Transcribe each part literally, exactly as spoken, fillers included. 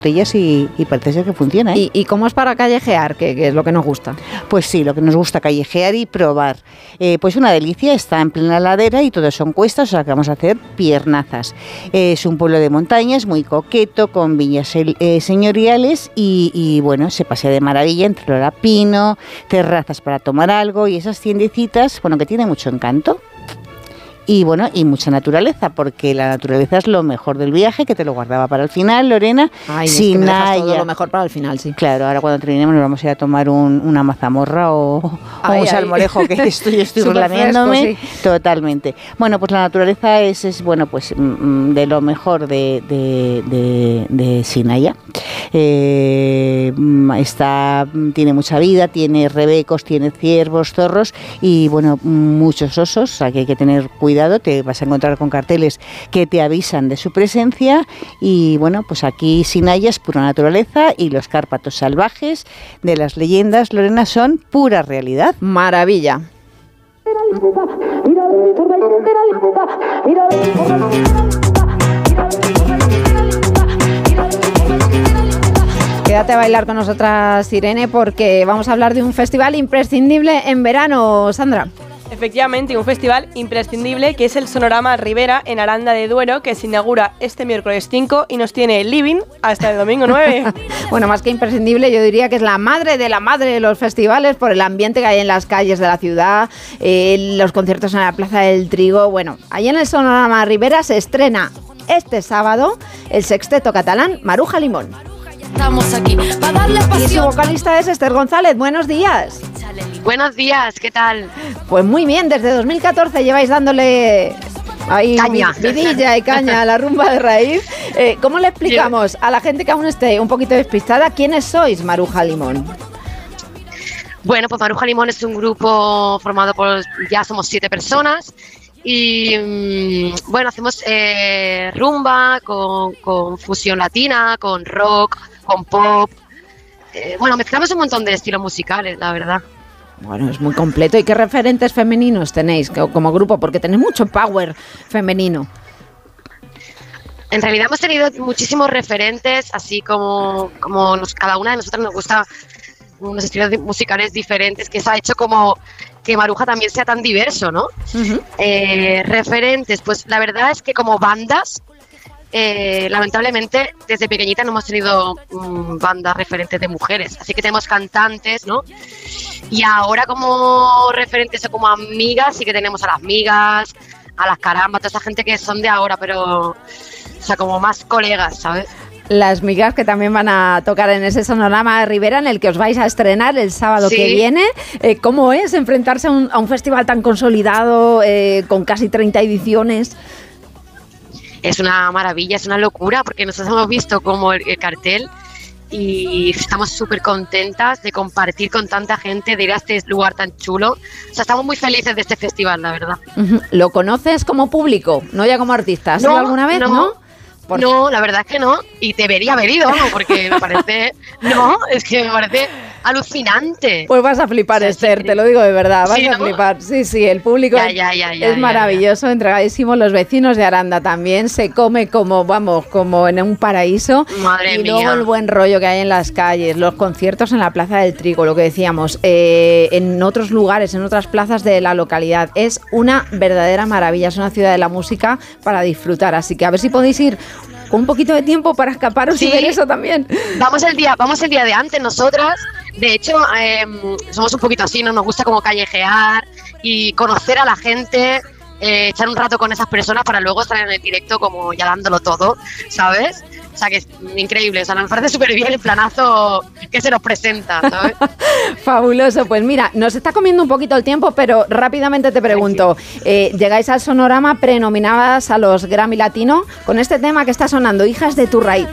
botellas y, y parece ser que funciona, ¿eh? ¿Y, ¿Y cómo es para callejear? ¿Qué, qué es lo que nos gusta? Pues sí, lo que nos gusta, callejear y probar. Eh, pues una delicia, está en plena ladera y todo son cuestas, o sea que vamos a hacer piernazas. Eh, es un pueblo de montañas, muy coqueto, con viñas eh, señoriales y, y bueno, se pasea de maravilla entre el olapino, terrazas para tomar algo y esas tiendecitas, bueno, que tiene mucho encanto. Y bueno, y mucha naturaleza, porque la naturaleza es lo mejor del viaje, que te lo guardaba para el final, Lorena. Ay, es que me dejas todo lo mejor para el final, sí. Claro, ahora cuando terminemos nos vamos a ir a tomar un, una mazamorra o, ay, o un salmorejo, que estoy, estoy relamiéndome sí. Totalmente. Bueno, pues la naturaleza es, es bueno, pues de lo mejor de, de, de, de Sinaia. Eh, está, tiene mucha vida, tiene rebecos, tiene ciervos, zorros y bueno, muchos osos, o sea que hay que tener cuidado. Te vas a encontrar con carteles que te avisan de su presencia y bueno, pues aquí Sinaia es pura naturaleza y los Cárpatos salvajes de las leyendas, Lorena, son pura realidad. Maravilla. Quédate a bailar con nosotras, Irene, porque vamos a hablar de un festival imprescindible en verano, Sandra. Efectivamente, un festival imprescindible que es el Sonorama Ribera en Aranda de Duero, que se inaugura este miércoles cinco y nos tiene living hasta el domingo nueve. Bueno, más que imprescindible, yo diría que es la madre de la madre de los festivales por el ambiente que hay en las calles de la ciudad, eh, los conciertos en la Plaza del Trigo. Bueno, ahí en el Sonorama Ribera se estrena este sábado el sexteto catalán Maruja Limón. Estamos aquí para darle pasión. Y su vocalista es Esther González. Buenos días. Buenos días, ¿qué tal? Pues muy bien, desde dos mil catorce lleváis dándole ahí caña. vidilla y caña a la rumba de raíz. Eh, ¿Cómo le explicamos a la gente que aún esté un poquito despistada quiénes sois Maruja Limón? Bueno, pues Maruja Limón es un grupo formado por, ya somos siete personas. Y mmm, bueno, hacemos eh, rumba con, con fusión latina, con rock, con pop. Eh, bueno, mezclamos un montón de estilos musicales, la verdad. Bueno, es muy completo. ¿Y qué referentes femeninos tenéis como grupo? Porque tenéis mucho power femenino. En realidad hemos tenido muchísimos referentes, así como, como nos, cada una de nosotras nos gusta unos estilos musicales diferentes, que se ha hecho como que Maruja también sea tan diverso, ¿no? Uh-huh. Eh, referentes, pues la verdad es que como bandas, eh, lamentablemente desde pequeñita no hemos tenido um, bandas referentes de mujeres, así que tenemos cantantes, ¿no? Y ahora como referentes o como amigas sí que tenemos a las migas, a las carambas, toda esa gente que son de ahora, pero o sea, como más colegas, ¿sabes? Las migas que también van a tocar en ese Sonorama Ribera en el que os vais a estrenar el sábado sí. que viene. Eh, ¿Cómo es enfrentarse a un, a un festival tan consolidado, eh, con casi treinta ediciones? Es una maravilla, es una locura, porque nosotros hemos visto como el, el cartel y estamos súper contentas de compartir con tanta gente, de ir a este lugar tan chulo. O sea, estamos muy felices de este festival, la verdad. Uh-huh. ¿Lo conoces como público, no ya como artista? ¿Has no, ido alguna vez, no? ¿no? Por... No, la verdad es que no, y debería haber ido, ¿no? Porque me parece, no, es que me parece alucinante. Pues vas a flipar, o sea, Esther, sí, te lo digo de verdad, vas sí, a ¿no? flipar. Sí, sí, el público ya, ya, ya, ya, es ya, maravilloso, ya. entregadísimo, los vecinos de Aranda también, se come como, vamos, como en un paraíso. Madre y mía. luego el buen rollo que hay en las calles, los conciertos en la Plaza del Trigo, lo que decíamos, eh, en otros lugares, en otras plazas de la localidad. Es una verdadera maravilla, es una ciudad de la música para disfrutar, así que a ver si podéis ir con un poquito de tiempo para escaparos sí. y ver eso también. Vamos el día, vamos el día de antes nosotras. De hecho, eh, somos un poquito así, ¿no? Nos gusta como callejear y conocer a la gente, eh, echar un rato con esas personas para luego estar en el directo como ya dándolo todo, ¿sabes? O sea, que es increíble, o sea, nos parece súper bien el planazo que se nos presenta, ¿sabes? Fabuloso, pues mira, nos está comiendo un poquito el tiempo, pero rápidamente te pregunto, eh, llegáis al Sonorama prenominadas a los Grammy Latino con este tema que está sonando, Hijas de tu raíz.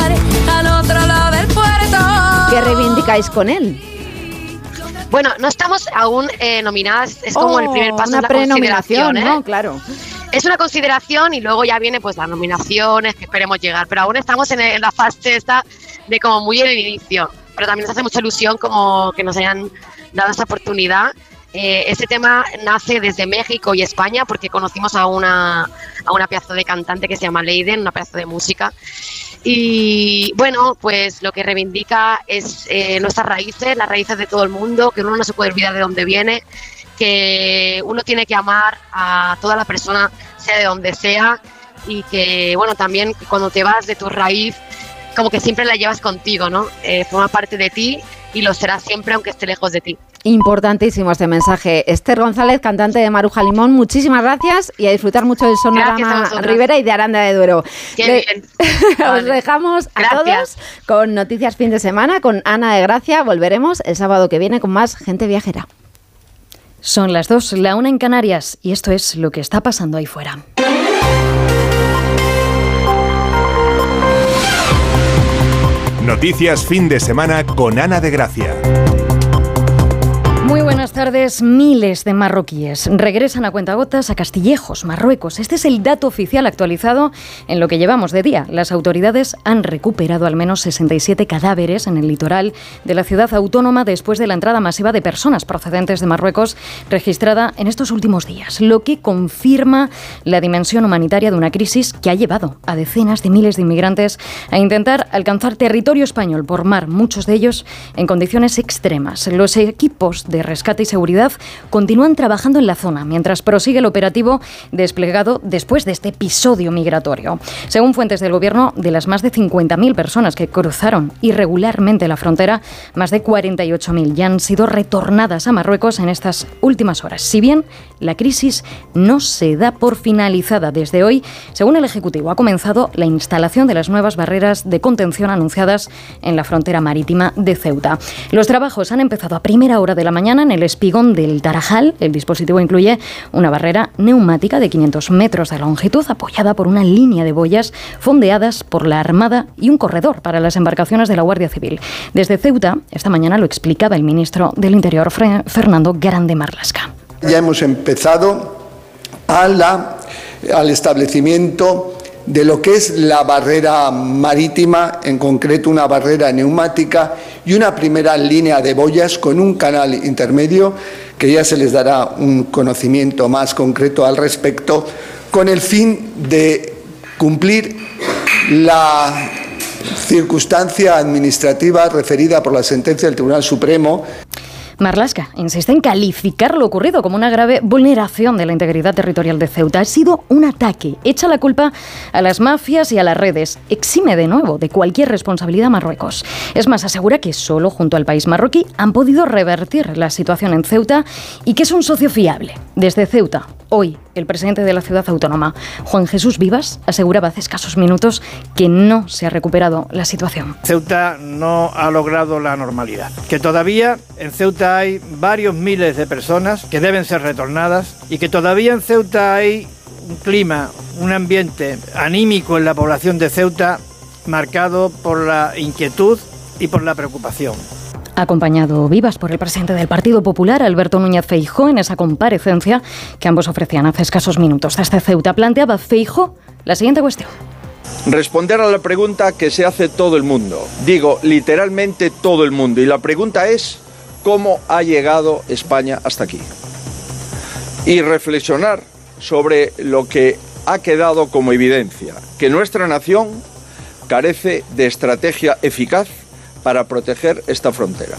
¿Qué reivindicáis con él? Bueno, no estamos aún eh, nominadas, es como oh, el primer paso una de la consideración, ¿eh? ¿no? Claro. Es una consideración y luego ya viene pues las nominaciones que esperemos llegar, pero aún estamos en, en la fase esta de como muy en el inicio, pero también nos hace mucha ilusión como que nos hayan dado esta oportunidad. Eh, este tema nace desde México y España porque conocimos a una, a una pedazo de cantante que se llama Leiden, una pedazo de música, Y bueno, pues lo que reivindica es eh, nuestras raíces, las raíces de todo el mundo, que uno no se puede olvidar de dónde viene, que uno tiene que amar a toda la persona, sea de donde sea, y que bueno, también cuando te vas de tu raíz, como que siempre la llevas contigo, ¿no? Eh, forma parte de ti y lo será siempre aunque esté lejos de ti. Importantísimo este mensaje. Esther González, cantante de Maruja Limón, muchísimas gracias y a disfrutar mucho del Sonorama Ribera y de Aranda de Duero. Qué Le bien. Os Vale. dejamos a Gracias. todos con Noticias Fin de Semana, con Ana de Gracia. Volveremos el sábado que viene con más Gente Viajera. Son las dos, la una en Canarias, y esto es lo que está pasando ahí fuera. Noticias Fin de Semana con Ana de Gracia. Muy buenas tardes. Miles de marroquíes regresan a cuentagotas a Castillejos, Marruecos. Este es el dato oficial actualizado en lo que llevamos de día. Las autoridades han recuperado al menos sesenta y siete cadáveres en el litoral de la ciudad autónoma después de la entrada masiva de personas procedentes de Marruecos registrada en estos últimos días, lo que confirma la dimensión humanitaria de una crisis que ha llevado a decenas de miles de inmigrantes a intentar alcanzar territorio español por mar, muchos de ellos en condiciones extremas. Los equipos de rescate y seguridad continúan trabajando en la zona mientras prosigue el operativo desplegado después de este episodio migratorio. Según fuentes del gobierno, de las más de cincuenta mil personas que cruzaron irregularmente la frontera, más de cuarenta y ocho mil ya han sido retornadas a Marruecos en estas últimas horas. Si bien la crisis no se da por finalizada desde hoy, según el Ejecutivo, ha comenzado la instalación de las nuevas barreras de contención anunciadas en la frontera marítima de Ceuta. Los trabajos han empezado a primera hora de la mañana en el espigón del Tarajal. El dispositivo incluye una barrera neumática de quinientos metros de longitud apoyada por una línea de boyas fondeadas por la Armada y un corredor para las embarcaciones de la Guardia Civil. Desde Ceuta, esta mañana lo explicaba el ministro del Interior, Fernando Grande Marlaska. Ya hemos empezado a la, al establecimiento de lo que es la barrera marítima, en concreto una barrera neumática y una primera línea de boyas con un canal intermedio que ya se les dará un conocimiento más concreto al respecto, con el fin de cumplir la circunstancia administrativa referida por la sentencia del Tribunal Supremo. Marlaska insiste en calificar lo ocurrido como una grave vulneración de la integridad territorial de Ceuta. Ha sido un ataque. Echa la culpa a las mafias y a las redes. Exime de nuevo de cualquier responsabilidad a Marruecos. Es más, asegura que solo junto al país marroquí han podido revertir la situación en Ceuta y que es un socio fiable. Desde Ceuta, hoy, el presidente de la ciudad autónoma, Juan Jesús Vivas, aseguraba hace escasos minutos que no se ha recuperado la situación. Ceuta no ha logrado la normalidad, que todavía en Ceuta hay varios miles de personas que deben ser retornadas y que todavía en Ceuta hay un clima, un ambiente anímico en la población de Ceuta marcado por la inquietud y por la preocupación. Acompañado Vivas por el presidente del Partido Popular, Alberto Núñez Feijóo, en esa comparecencia que ambos ofrecían hace escasos minutos desde Ceuta. Planteaba Feijóo la siguiente cuestión. Responder a la pregunta que se hace todo el mundo. Digo, literalmente todo el mundo. Y la pregunta es, ¿cómo ha llegado España hasta aquí? Y reflexionar sobre lo que ha quedado como evidencia, que nuestra nación carece de estrategia eficaz para proteger esta frontera.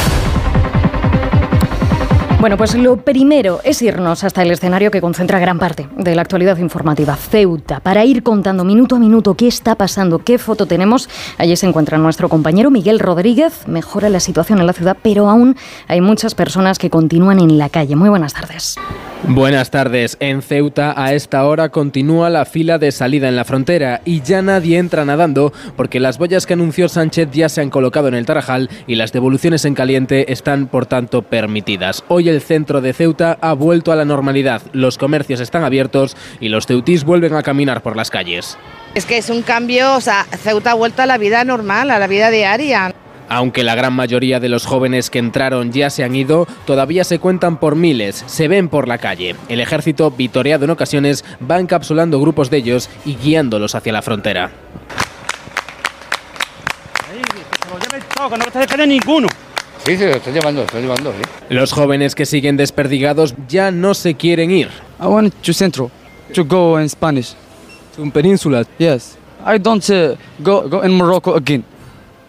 Bueno, pues lo primero es irnos hasta el escenario que concentra gran parte de la actualidad informativa, Ceuta, para ir contando minuto a minuto qué está pasando, qué foto tenemos. Allí se encuentra nuestro compañero Miguel Rodríguez. Mejora la situación en la ciudad, pero aún hay muchas personas que continúan en la calle. Muy buenas tardes. Buenas tardes. En Ceuta a esta hora continúa la fila de salida en la frontera y ya nadie entra nadando porque las boyas que anunció Sánchez ya se han colocado en el Tarajal y las devoluciones en caliente están por tanto permitidas. Hoy el centro de Ceuta ha vuelto a la normalidad, los comercios están abiertos y los ceutís vuelven a caminar por las calles. Es que es un cambio, o sea, Ceuta ha vuelto a la vida normal, a la vida diaria. Aunque la gran mayoría de los jóvenes que entraron ya se han ido, todavía se cuentan por miles, se ven por la calle. El ejército, vitoreado en ocasiones, va encapsulando grupos de ellos y guiándolos hacia la frontera. No, que no te despede ninguno. Sí, sí, lo estoy llevando, lo estoy llevando, sí. Los jóvenes que siguen desperdigados ya no se quieren ir. I want to Centro, to go in Spanish. To Península. Yes. I don't uh, go go in Morocco again.